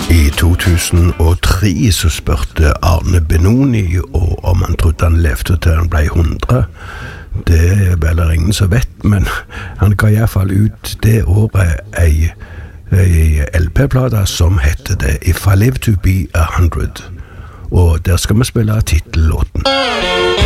I 2003 så spurte Arne Benoni om han trodde han levde til han ble 100. Det er vel ingen som vet, men han ga I hvert fall ut det året ei LP-plata som heter det If I Live to Be 100. Og der skal vi spille titellåten.